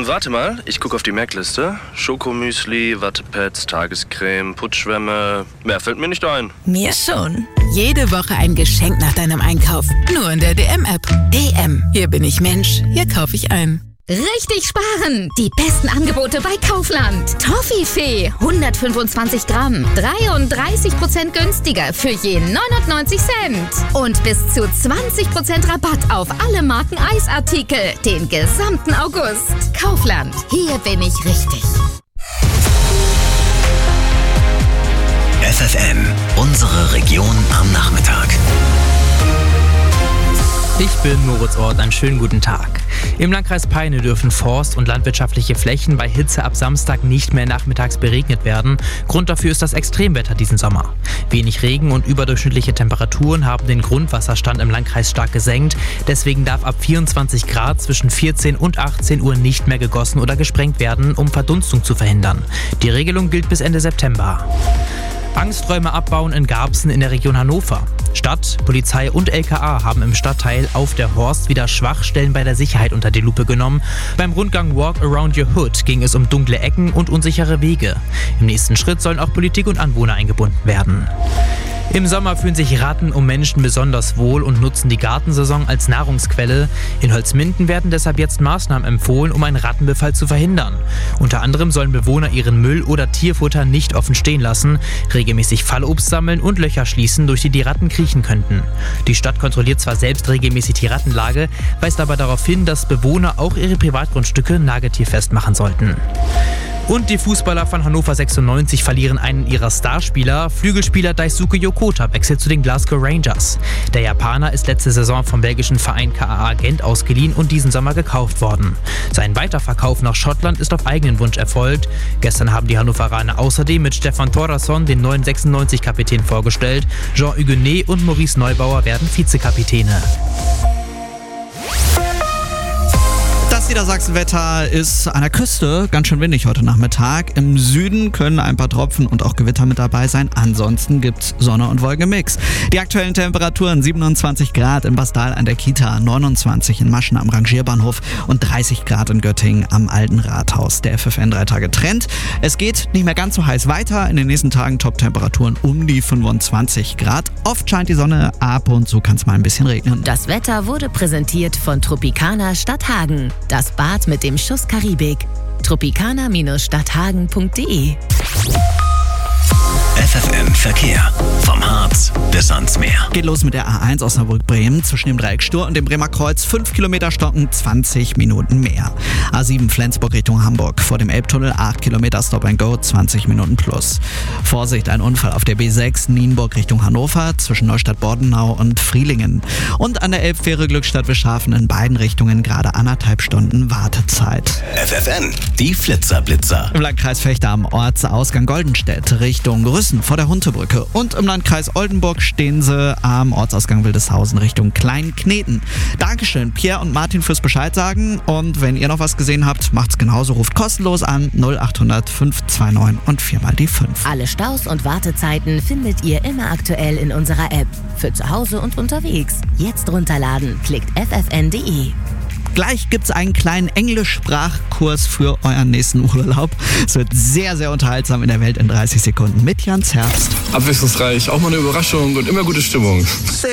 Warte mal, ich gucke auf die Merkliste. Schokomüsli, Wattepads, Tagescreme, Putzschwämme. Mehr fällt mir nicht ein. Mir schon. Jede Woche ein Geschenk nach deinem Einkauf. Nur in der DM-App. DM. Hier bin ich Mensch. Hier kaufe ich ein. Richtig sparen! Die besten Angebote bei Kaufland. Toffifee 125 Gramm, 33% günstiger für je 99 Cent. Und bis zu 20% Rabatt auf alle Marken Eisartikel den gesamten August. Kaufland, hier bin ich richtig. FFN, unsere Region am Nachmittag. Ich bin Moritz Ort, einen schönen guten Tag. Im Landkreis Peine dürfen Forst- und landwirtschaftliche Flächen bei Hitze ab Samstag nicht mehr nachmittags beregnet werden. Grund dafür ist das Extremwetter diesen Sommer. Wenig Regen und überdurchschnittliche Temperaturen haben den Grundwasserstand im Landkreis stark gesenkt. Deswegen darf ab 24 Grad zwischen 14 und 18 Uhr nicht mehr gegossen oder gesprengt werden, um Verdunstung zu verhindern. Die Regelung gilt bis Ende September. Angsträume abbauen in Garbsen in der Region Hannover. Stadt, Polizei und LKA haben im Stadtteil Auf der Horst wieder Schwachstellen bei der Sicherheit unter die Lupe genommen. Beim Rundgang Walk Around Your Hood ging es um dunkle Ecken und unsichere Wege. Im nächsten Schritt sollen auch Politik und Anwohner eingebunden werden. Im Sommer fühlen sich Ratten um Menschen besonders wohl und nutzen die Gartensaison als Nahrungsquelle. In Holzminden werden deshalb jetzt Maßnahmen empfohlen, um einen Rattenbefall zu verhindern. Unter anderem sollen Bewohner ihren Müll oder Tierfutter nicht offen stehen lassen, regelmäßig Fallobst sammeln und Löcher schließen, durch die Ratten kriechen könnten. Die Stadt kontrolliert zwar selbst regelmäßig die Rattenlage, weist aber darauf hin, dass Bewohner auch ihre Privatgrundstücke nagetierfest machen sollten. Und die Fußballer von Hannover 96 verlieren einen ihrer Starspieler. Flügelspieler Daisuke Yokota wechselt zu den Glasgow Rangers. Der Japaner ist letzte Saison vom belgischen Verein KAA Gent ausgeliehen und diesen Sommer gekauft worden. Sein Weiterverkauf nach Schottland ist auf eigenen Wunsch erfolgt. Gestern haben die Hannoveraner außerdem mit Stefan Thordarson den neuen 96-Kapitän vorgestellt. Jean Huguenet und Maurice Neubauer werden Vizekapitäne. Das Niedersachsenwetter ist an der Küste ganz schön windig heute Nachmittag. Im Süden können ein paar Tropfen und auch Gewitter mit dabei sein. Ansonsten gibt's Sonne und Wolken im Mix. Die aktuellen Temperaturen 27 Grad in Bastal an der Kita, 29 in Maschen am Rangierbahnhof und 30 Grad in Göttingen am Alten Rathaus. Der FFN 3 Tage Trend. Es geht nicht mehr ganz so heiß weiter. In den nächsten Tagen Top-Temperaturen um die 25 Grad. Oft scheint die Sonne, ab und zu kann es mal ein bisschen regnen. Das Wetter wurde präsentiert von Tropicana Stadthagen. Das Bad mit dem Schuss Karibik. Tropicana-stadthagen.de. FFN Verkehr. Vom Harz bis ans Meer. Geht los mit der A1 Osnabrück-Bremen zwischen dem Dreieck Stur und dem Bremer Kreuz. 5 Kilometer stocken, 20 Minuten mehr. A7 Flensburg Richtung Hamburg. Vor dem Elbtunnel 8 Kilometer Stop and Go, 20 Minuten plus. Vorsicht, ein Unfall auf der B6 Nienburg Richtung Hannover zwischen Neustadt-Bordenau und Frielingen. Und an der Elbfähre Glückstadt-Wischhafen in beiden Richtungen gerade 1,5 Stunden Wartezeit. FFN, die Flitzer-Blitzer. Im Landkreis Vechta am Ortsausgang Goldenstedt Richtung Rüssen vor der Huntebrücke. Und im Landkreis Oldenburg stehen sie am Ortsausgang Wildeshausen Richtung Kleinkneten. Dankeschön, Pierre und Martin, fürs Bescheid sagen. Und wenn ihr noch was gesehen habt, macht's genauso. Ruft kostenlos an 0800 529 und 4 die 5. Alle Staus und Wartezeiten findet ihr immer aktuell in unserer App. Für zu Hause und unterwegs. Jetzt runterladen. Klickt ffn.de. Gleich gibt's einen kleinen Englischsprachkurs für euren nächsten Urlaub. Es wird sehr, sehr unterhaltsam in der Welt in 30 Sekunden mit Jans Herbst. Abwechslungsreich, auch mal eine Überraschung und immer gute Stimmung.